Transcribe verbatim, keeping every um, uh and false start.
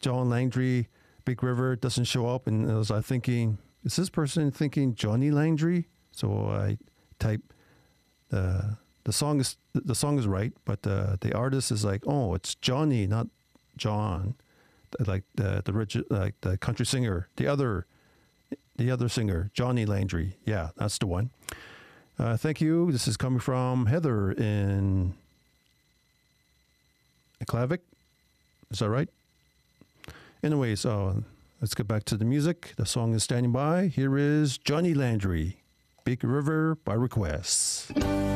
John Landry, Big River doesn't show up, and I was uh, thinking, is this person thinking Johnny Landry? So I type the the song is the song is right, but uh, the artist is like, oh, it's Johnny, not John, like the the rich, like the country singer, the other the other singer, Johnny Landry. Yeah, that's the one. Uh, thank you. This is coming from Heather in Klavic. Is that right? Anyway, so let's get back to the music. The song is standing by. Here is Johnny Landry, Big River by request.